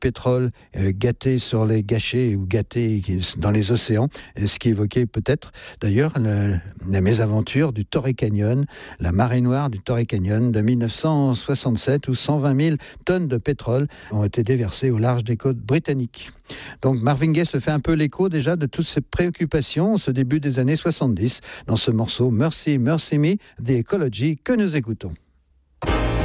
pétrole gâté sur les gâchets ou gâté dans les océans, ce qui évoquait peut-être d'ailleurs la mésaventure du Torrey Canyon, la marée noire du Torrey Canyon de 1967 où 120 000 tonnes de pétrole ont été déversées au large des côtes britanniques. Donc Marvin Gaye se fait un peu l'écho déjà de toutes ces préoccupations ce début des années 70 dans ce morceau Mercy, Mercy Me, The Ecology que nous écoutons.